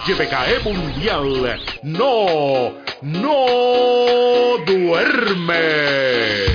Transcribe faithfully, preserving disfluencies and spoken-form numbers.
Y B K E Mundial no, no duerme.